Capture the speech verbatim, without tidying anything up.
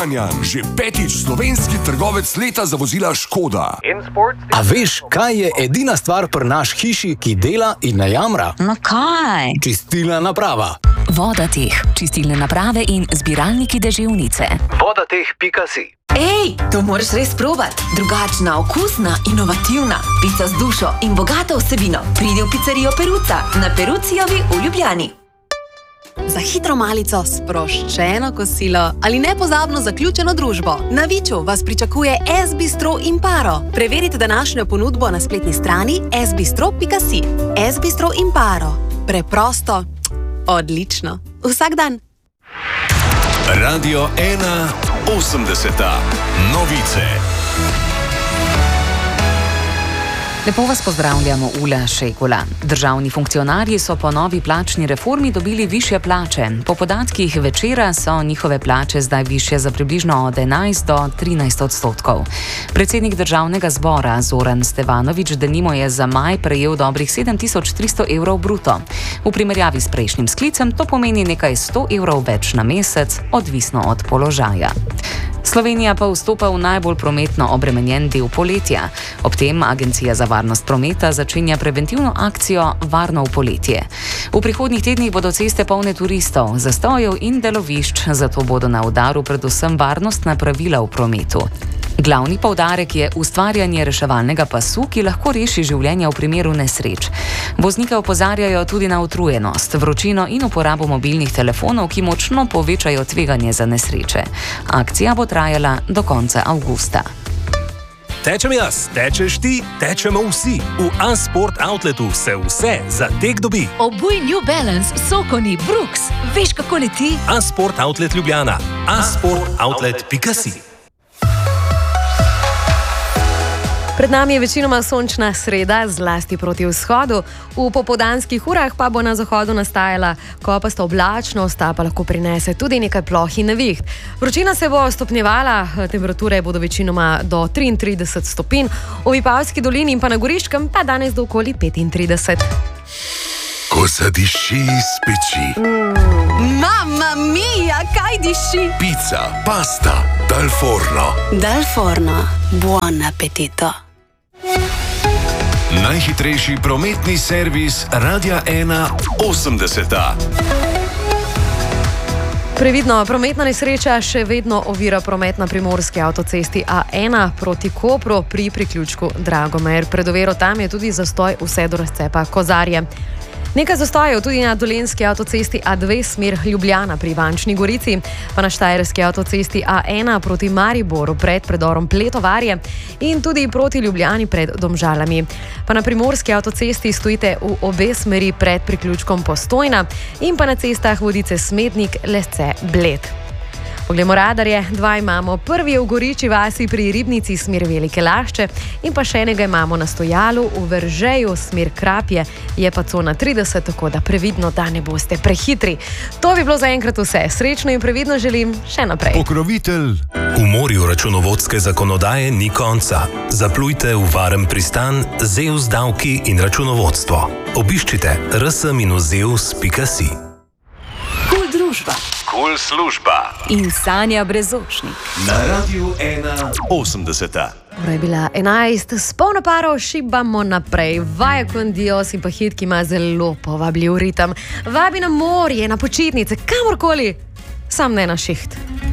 Kranjan, že petič slovenski trgovec leta za vozila Škoda. A veš, kaj je edina stvar pri naš hiši, ki dela in ne jamra? No kaj? Čistilna naprava. Vodateh, čistilne naprave in zbiralniki deževnice. vodateh pika si. Ej, to moraš res probat. Drugačna, okusna, inovativna. Pica z dušo in bogato vsebino. Pridi v pizzerijo Peruca na Perucijovi v Ljubljani. Za hitro malico, sproščeno kosilo ali nepozabno zaključeno družbo. Na Viču vas pričakuje S Bistro Imparo. Preverite današnjo ponudbo na spletni strani s bistro pika si. S Bistro Imparo. Preprosto, odlično. Vsak dan. Radio ena osemdeseta. Novice. Lepo vas pozdravljamo, Ula Šegula. Državni funkcionarji so po novi plačni reformi dobili višje plače. Po podatkih Večera so njihove plače zdaj višje za približno od enajst do trinajst odstotkov. Predsednik državnega zbora Zoran Stevanović denimo je za maj prejel dobrih sedem tisoč tristo evrov bruto. V primerjavi s prejšnjim sklicem to pomeni nekaj sto evrov več na mesec, odvisno od položaja. Slovenija pa vstopa v najbolj prometno obremenjen del poletja. Ob tem Agencija za varnost prometa začenja preventivno akcijo Varno v poletje. V prihodnjih tednih bodo ceste polne turistov, zastojev in delovišč, zato bodo na udaru predvsem varnostna pravila v prometu. Glavni poudarek je ustvarjanje reševalnega pasu, ki lahko reši življenja v primeru nesreč. Voznike opozarjajo tudi na utrujenost, vročino in uporabo mobilnih telefonov, ki močno povečajo tveganje za nesreče. Akcija bo trajala do konca avgusta. Tečem jaz, tečeš ti, tečemo vsi. V A-Sport Outletu se vse za tek dobi. Obuj New Balance, Sokoni, Brooks. Veš, kako leti? A-Sport Outlet Ljubljana. a sport outlet pika si. Pred nami je večinoma sončna sreda, zlasti proti vzhodu. V popoldanskih urah pa bo na zahodu nastajala kopasta oblačnost, ta pa lahko prinese tudi nekaj ploh in neviht. Vročina se bo stopnjevala, temperature bodo večinoma do triintrideset stopinj, v Vipavski dolini in pa na Goriškem pa danes do okoli petintrideset. Ko zadiši iz peči. Mm. Mamma mia, kaj diši? Pica, pasta, dal forno. Dal forno, buon appetito. Najhitrejši prometni servis Radia ena osemdeseta. Previdno, prometna nesreča še vedno ovira promet na primorski avtocesti A ena proti Kopru pri priključku Dragomer. Pred oviro tam je tudi zastoj vse do razcepa Kozarje. Nekaj zastojev tudi na dolenjski avtocesti A dve smer Ljubljana pri Ivančni Gorici, pa na štajerski avtocesti A ena proti Mariboru pred predorom Pletovarje in tudi proti Ljubljani pred Domžalami. Pa na primorski avtocesti stojite v obe smeri pred priključkom Postojna in pa na cestah Vodice Smetnik, Lesce, Bled. Poglejmo radarje, dva imamo. Prvi je v Goriči vasi pri Ribnici smer Velike Lašče in pa še enega imamo na Stojalu v Veržeju smer Krapje, je pa cona trideset, tako da previdno, da ne boste prehitri. To bi bilo zaenkrat vse. Srečno in previdno želim še naprej. Pokrovitelj. V morju računovodske zakonodaje ni konca. Zaplujte v varen pristan Zeus davki in računovodstvo. Obiščite r s minus zeus pika si. Kul družba. Kul služba. In Sanja Brezočnik. Na Radiu ena osemdeseta. Ura je bila enajst, s polno paro šibamo naprej. Vaja con Dios in pa hit, ki ima zelo povabljiv ritem. Vabi na morje, na počitnice, kamorkoli, sam ne na šiht.